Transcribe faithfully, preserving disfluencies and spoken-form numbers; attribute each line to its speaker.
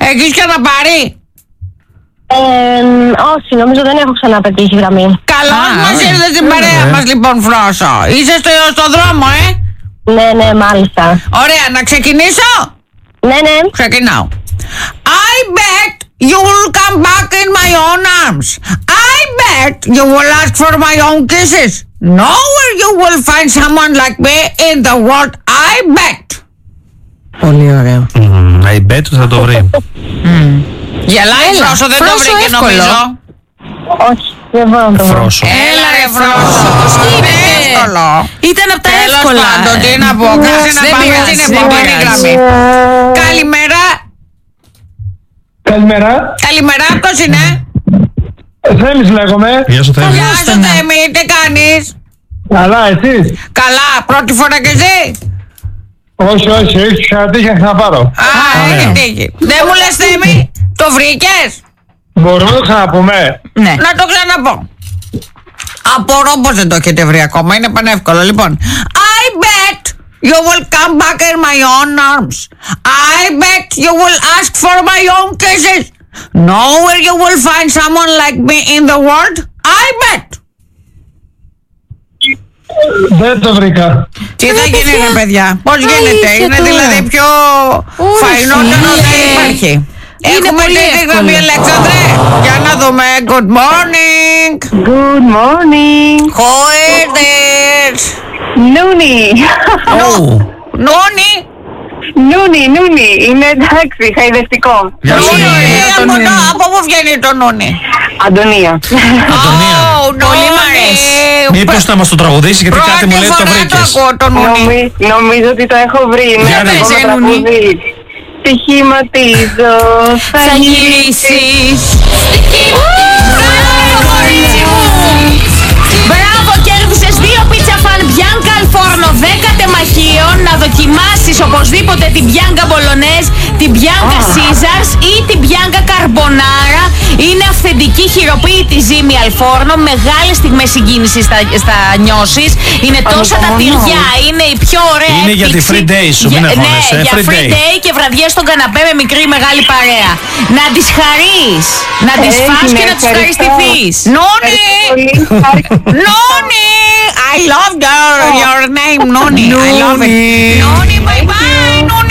Speaker 1: Έχεις και να πάρει?
Speaker 2: Ε, όχι, νομίζω δεν έχω ξαναπετύχει γραμμή.
Speaker 1: Καλώς μας ήρθες στην παρέα μας λοιπόν, Φρόσο. Είσαι στο, στο δρόμο, ε?
Speaker 2: Ναι, ναι, μάλιστα.
Speaker 1: Ωραία, να ξεκινήσω?
Speaker 2: Ναι, ναι.
Speaker 1: Ξεκινάω. I bet you will come back in my own arms. I bet you will ask for my own kisses. Nowhere you will find someone like me in the world. I bet.
Speaker 3: Πολύ ωραίο.
Speaker 4: Mm, I bet θα το βρει.
Speaker 1: Mm. Γελάει Φρόσο, δεν το βρήκε νομίζω.
Speaker 2: Όχι, δεν μπορώ να το βρω.
Speaker 1: Έλα ρε Φρόσο, είναι εύκολο.
Speaker 3: Ήταν από τα εύκολα.
Speaker 1: Τέλος πάντων, τι να πω, κάτσε να πάμε στην επόμενη γραμμή. Καλημέρα.
Speaker 5: Καλημέρα.
Speaker 1: Καλημέρα, ποιος είναι?
Speaker 5: Θέμης λέγομαι.
Speaker 4: Γεια σου Θέμη.
Speaker 1: Γεια σου Θέμη, τι κάνεις?
Speaker 5: Καλά, εσείς?
Speaker 1: Καλά, πρώτη φορά και εσύ?
Speaker 5: Όχι, όχι, έχει ξανατύχει να ξαναπάρω.
Speaker 1: Α, έχει τύχει. Δεν μου λες Θέμη, το βρήκες?
Speaker 5: Μπορούμε να το ξαναπούμε?
Speaker 3: Ναι.
Speaker 1: Να το ξαναπώ. Απορώ πως δεν το έχετε βρει ακόμα, είναι πανεύκολο. Λοιπόν, I bet you will come back in my own arms. I bet you will ask for my own kisses. Nowhere you will find someone like me in the world. I bet.
Speaker 5: Δεν το βρήκα.
Speaker 1: Τι θα γίνει ρε παιδιά, πώς γίνεται, είναι δηλαδή πιο φαϊνότερο δεν υπάρχει. Έχουμε τη γραμμή Αλέξανδρε, για να δούμε. Good morning.
Speaker 2: Good morning.
Speaker 1: Who is this?
Speaker 2: Νούνι.
Speaker 1: Νούνι.
Speaker 2: Νούνι, Νούνι. Είναι εντάξει, χαϊδευτικό.
Speaker 4: Γεια σου.
Speaker 1: Νούνι, από πού βγαίνει το Νούνι?
Speaker 2: Αντωνία.
Speaker 4: Αντωνία.
Speaker 1: Πολύ μ' αρέσει.
Speaker 4: Μήπως θα μας το τραγουδήσει, γιατί κάτι μου λέει ότι το βρήκες.
Speaker 2: Νομι- Νομίζω ότι το έχω βρει. Είναι
Speaker 4: Για
Speaker 2: αυτό
Speaker 4: πες,
Speaker 2: το
Speaker 3: ε, Νούνι.
Speaker 2: τραγούδι. Στοιχηματίζω, θα
Speaker 3: Θα
Speaker 2: γυρίσεις.
Speaker 3: γυρίσεις. Μπράβο κορίτσι μου. Μπράβο, κέρδισες δύο πίτσα φαν Bianca al forno δέκα τεμαχίων. Να δοκιμάσεις οπωσδήποτε την Bianca Bolognese, την Bianca Caesars ή την Bianca Carbonara. Είναι αυθεντική χειροποίητη ζύμη al forno. Μεγάλες στιγμές συγκίνησης θα, θα νιώσεις. Είναι τόσα τα τυριά, είναι η πιο ωραία
Speaker 4: Είναι για τη
Speaker 3: έκπληξη.
Speaker 4: free day σου, μην
Speaker 3: Για-
Speaker 4: αγχώνεσαι,
Speaker 3: Ναι, για
Speaker 4: free
Speaker 3: free
Speaker 4: day.
Speaker 3: day και βραδιές στον καναπέ με μικρή ή μεγάλη παρέα. Να τις χαρείς, να τις
Speaker 2: Έγινε,
Speaker 3: φας και να τις
Speaker 2: ευχαριστώ.
Speaker 3: ευχαριστηθείς.
Speaker 1: Νούνι. Νούνι. I love your, your name, Νούνι. I love it. Νούνι, bye bye, Νούνι.